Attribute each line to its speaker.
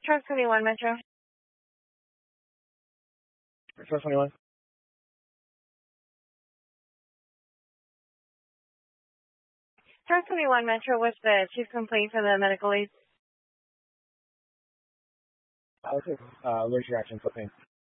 Speaker 1: Truck 21 Metro.
Speaker 2: Truck 21.
Speaker 1: Truck 21 Metro, what's the chief complaint for the medical aid?
Speaker 2: Okay. Where's your action, propane?